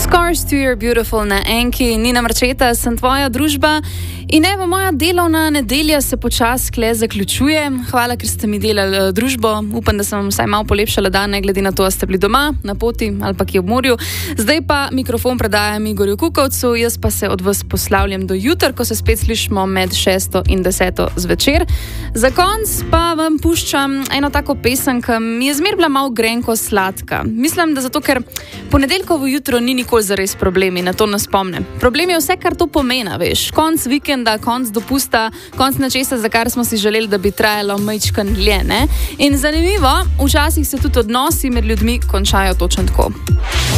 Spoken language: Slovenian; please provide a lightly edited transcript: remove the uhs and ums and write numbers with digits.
Scars to Your Beautiful na Enki, Nina Marčeta, sem tvoja družba. In evo, moja delovna nedelja se počasi kle zaključuje. Hvala, ker ste mi delali družbo. Upam, da sem vsaj malo polepšala dan, ne glede na to, da ste bili doma, na poti ali pa kje ob morju. Zdaj pa mikrofon predajam Igorju Kukovcu, jaz pa se od vas poslavljam do jutra, ko se spet slišimo med 6 in 10 zvečer. Za konc pa vam puščam eno tako pesem, ki mi je zmer bila malo grenko sladka. Mislim, da zato, ker ponedeljkovo jutro ni nikoli zares problemi, na to nas spomnim. Problem je vse, kar to pomena, veš. Konc vikenda, konc dopusta, konc nečesa, za kar smo si želeli, da bi trajalo majčkan dlje, ne? In zanimivo, včasih se tudi odnosi med ljudmi končajo točno tako.